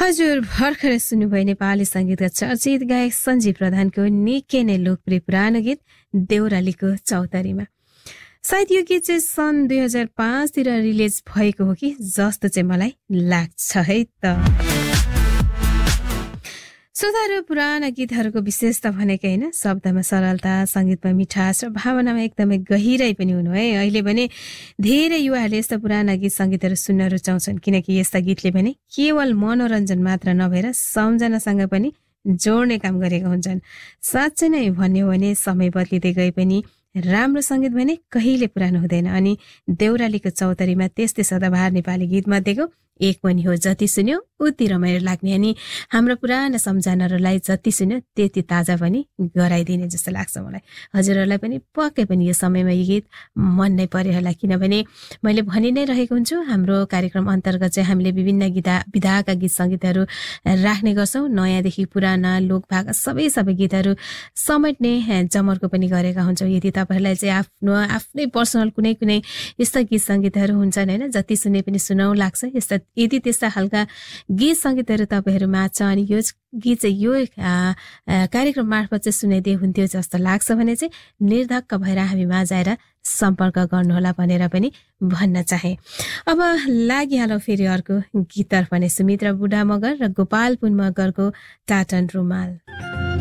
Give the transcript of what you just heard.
हजुर भर्खरै सुन्नुभयो नेपाली संगीतका चर्चित गायक सञ्जीव प्रधानको निकै नै लोकप्रिय पुरानो गीत देउरालीको चौतारीमा। सायद यो गीत चाहिँ सन् 2005 तिर रिलिज भएको हो कि जस्तो चाहिँ मलाई लाग्छ है त। सुधारो पुराना गीतहरूको विशेषता भनेकै होइन, शब्दमा सरलता, संगीतमा मिठास र भावनामा एकदमै गहिराई पनि हुनु है। अहिले भने धेरै युवाहरूले यस्ता पुराना गीत सङ्गीतहरू सुन्न रुचाउँछन्, किनकि यस्ता गीतले भने केवल मनोरञ्जन मात्र नभएर सम्झनासँग पनि जोड्ने काम गरेका हुन्छन्। साँच्चै नै भन्ने हो भने समय बदलिँदै गए पनि राम्रो संगीत भने कहिले पुरानो हुँदैन। अनि देउरालीको चौतारीमा त्यस्तै सदाबहार नेपाली गीत मध्येको एक पनि हो। जति सुन्यो उति रमाइलो लाग्ने अनि हाम्रो पुराना सम्झनाहरूलाई जति सुन्यो त्यति ताजा पनि गराइदिने जस्तो लाग्छ मलाई। हजुरहरूलाई पनि पक्कै पनि यो समयमा यो गीत मन नै पर्यो होला, किनभने मैले भनि नै रहेको हुन्छु हाम्रो कार्यक्रम अन्तर्गत चाहिँ हामीले विभिन्न विधाका गीत सङ्गीतहरू राख्ने गर्छौँ। नयाँदेखि पुराना लोकभाका सबै गीतहरू समेट्ने जमर्को पनि गरेका हुन्छौँ। यदि तपाईँहरूलाई चाहिँ आफ्नै पर्सनल कुनै यस्ता गीत सङ्गीतहरू हुन्छन् होइन, जति सुने पनि सुनाउ लाग्छ, यदि त्यस्ता खालका गीत सङ्गीतहरू तपाईँहरूमा छ अनि यो गीत चाहिँ यो कार्यक्रम मार्फत चाहिँ सुनाइदिए हुन्थ्यो जस्तो लाग्छ भने चाहिँ निर्धक्क भएर हामी माझ आएर सम्पर्क गर्नुहोला भनेर पनि भन्न चाहे। अब लागिहालौँ फेरि अर्को गीततर्फ नै। सुमित्रा बुढा मगर र गोपाल पुन मगरको टाटन रुमाल।